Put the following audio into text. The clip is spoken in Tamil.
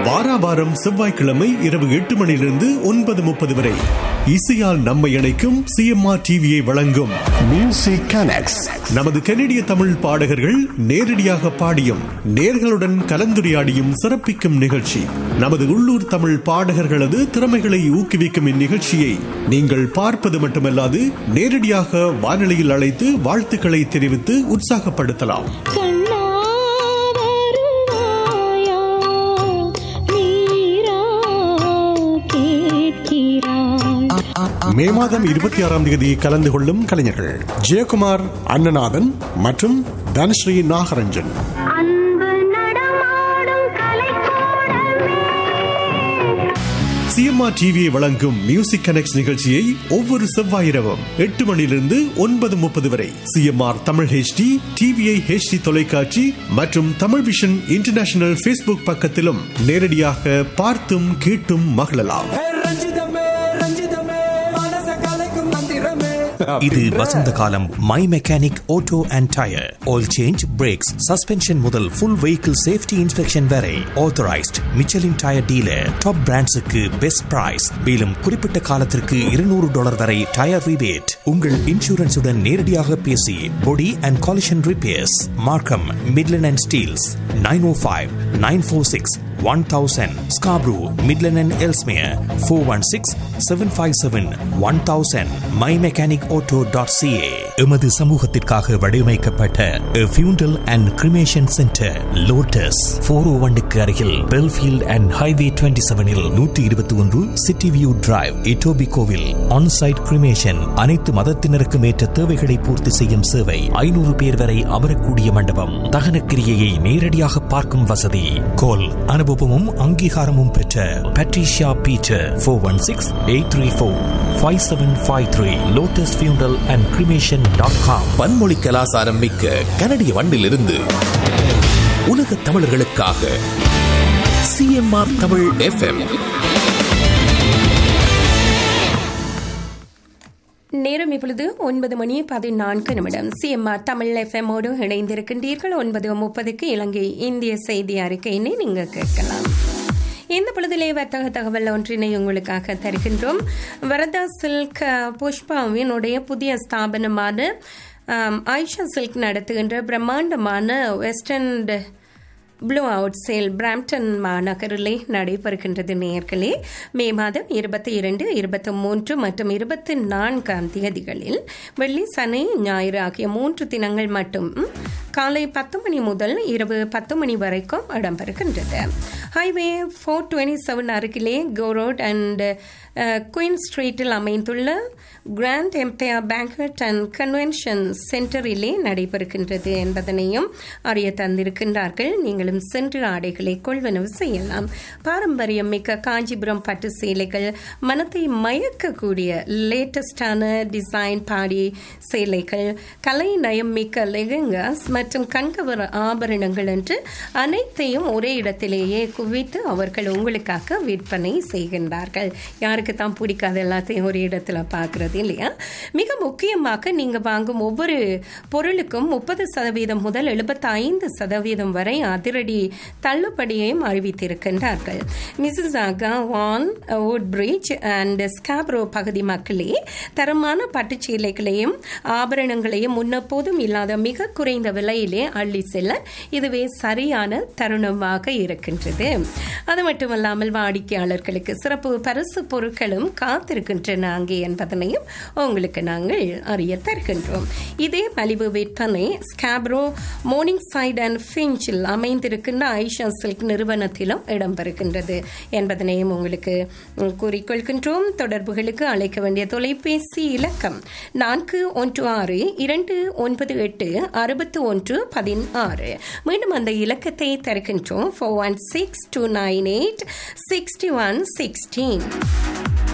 வாராவாரம் செவ்வாய்க்கிழமை இரவு 8 மணியிலிருந்து 9:30 வரை இசையால் நம்மை இணைக்கும் சிஎம்ஆர் டிவியை வழங்கும் மியூசிக் கனெக்ட்ஸ். நமது கனடிய தமிழ் பாடகர்கள் நேரடியாக பாடியும் நேர்களுடன் கலந்துரையாடியும் சிறப்பிக்கும் நிகழ்ச்சி. நமது உள்ளூர் தமிழ் பாடகர்களது திறமைகளை ஊக்குவிக்கும் இந்நிகழ்ச்சியை நீங்கள் பார்ப்பது மட்டுமல்லாது நேரடியாக வானொலியில் அழைத்து வாழ்த்துக்களை தெரிவித்து உற்சாகப்படுத்தலாம். மே மாதம் 26ஆம் தேதி கலந்து கொள்ளும் கலைஞர்கள் ஜெயக்குமார், அண்ணநாதன் மற்றும் தனஸ்ரீ நாகரஞ்சன். சிஎம்ஆர் டிவியை வழங்கும் மியூசிக் கனெக்ட்ஸ் நிகழ்ச்சியை ஒவ்வொரு செவ்வாய் இரவும் 8 மணியிலிருந்து 9:30 வரை CMR Tamil HD, TVI HD தொலைக்காட்சி மற்றும் தமிழ் விஷன் இன்டர்நேஷனல் Facebook பக்கத்திலும் நேரடியாக பார்த்தும் கேட்டும் மகிழலாம். இது வசந்த காலம். My mechanic auto and tyre oil change, breaks, suspension முதல் ஃபுல் வெஹிக்கிள் சேஃப்டி இன்ஸ்பெக்ஷன் வரை authorised Michelin tyre dealer. Top பிராண்ட்ஸுக்கு best price. மேலும் குறிப்பிட்ட காலத்திற்கு $200 வரை டயர் ரிபேட். உங்கள் இன்சூரன்ஸுடன் நேரடியாக பேசி பொடி அண்ட் காலிஷன் ரிப்பேர்ஸ். மார்க்கம், Midland and Steeles. 905-946-1000. Scarborough, Midland and Ellesmere. 416-757-1000. mymechanicauto.ca. எமது சமூகத்திற்காக வடிவமைக்கப்பட்ட funeral and cremation center Lotus 401க்கு அருகில் Belfield and highway 27இல் 121 city view drive, எட்டோபிகோவில். On-site cremation. அனைத்து மதத்தினருக்கும் ஏற்ற தேவைகளை பூர்த்தி செய்யும் சேவை. 500 பேர் வரை அமரக்கூடிய மண்டபம். தகனக்கிரியையை நேரடியாக பார்க்கும் வசதி. கோல் அனுபவமும் அங்கீகாரமும் பெற்ற Patricia Peter. 416-834-5753. Lotus Funeral and Cremation.com. பன்மொழி கலாசாரம் மிக்க கனடிய மண்ணிலிருந்து உலக தமிழர்களுக்காக சிஎம்ஆர் தமிழ் FM. நேரம் இப்பொழுது 9:14 சிஎம்ஆர் தமிழ் எஃப்எம்மோடு இணைந்திருக்கின்றீர்கள். 9:30 இலங்கை இந்திய செய்தி அறிக்கையினை நீங்கள் கேட்கலாம். இந்த பொழுதிலே வர்த்தக தகவல் ஒன்றினை உங்களுக்காக தருகின்றோம். வரதா சில்க் புஷ்பாவினுடைய புதிய ஸ்தாபனமான ஆயிஷா சில்க் நடத்துகின்ற பிரம்மாண்டமான western blue out sale Brampton மாநகரிலே நடைபெறுகின்றது. நேயர்களே, மே மாதம் 22, 23 மற்றும் 24ஆம் தேதிகளில் வெள்ளி, சனி, ஞாயிறு ஆகிய 3 தினங்கள் மட்டும் காலை 10 மணி முதல் இரவு 10 மணி வரைக்கும் இடம்பெறுகின்றது. ஹைவே 427 அருகிலே கோரோட் அண்ட் குயின் ஸ்ட்ரீட்டில் அமைந்துள்ள grand empire banquet and convention சென்டரிலே நடைபெறுகின்றது என்பதனையும் அறிய தந்திருக்கின்றார்கள். நீங்களும் சென்று ஆடைகளை கொள்வனவு செய்யலாம். பாரம்பரியம் மிக்க காஞ்சிபுரம் பட்டு சேலைகள், மனத்தை மயக்கக்கூடிய லேட்டஸ்டான டிசைன் பாடி சேலைகள், கலை நயம் மிக்க லெஹங்காஸ் மற்றும் கண்கவர் ஆபரணங்கள் என்று அனைத்தையும் ஒரே இடத்திலேயே குவித்து அவர்கள் உங்களுக்காக விற்பனை செய்கின்றார்கள். யாருக்கு தான் பிடிக்காத எல்லாத்தையும் ஒரு இடத்துல பார்க்கறது இல்லையா? மிக முக்கியமாக நீங்கள் வாங்கும் ஒவ்வொரு பொருளுக்கும் 30% முதல் 75% வரை அதிரடி தள்ளுபடியையும் அறிவித்திருக்கின்றார்கள். மிசிசாகா, வான், வுட்பிரிட்ஜ் அண்ட் ஸ்காப்ரோ பகுதி மக்களே, தரமான பட்டுச்சீலைகளையும் ஆபரணங்களையும் முன்னப்போதும் இல்லாத மிக குறைந்த விலையிலே அள்ளி செல்ல இதுவே சரியான தருணமாக இருக்கின்றது. அது மட்டுமல்லாமல் வாடிக்கையாளர்களுக்கு சிறப்பு பரிசு பொருட்களும் காத்திருக்கின்றன அங்கே என்பதனையும் உங்களுக்கு நாங்கள் அறிய தருகின்றோம். இதே மலிவு விற்பனை ஸ்காப்ரோ, மோர்னிங் சைட் அண்ட் ஃபிஞ்சில் அமைந்திருக்கின்ற ஆயிஷா சில்க் நிறுவனத்திலும் இடம்பெறுகின்றது என்பதனையும் உங்களுக்கு கூறிக்கொள்கின்றோம். தொடர்புகளுக்கு அழைக்க வேண்டிய தொலைபேசி இலக்கம் 416-298-6116. மீண்டும் அந்த இலக்கத்தை தருகின்றோம். 416-298-6116.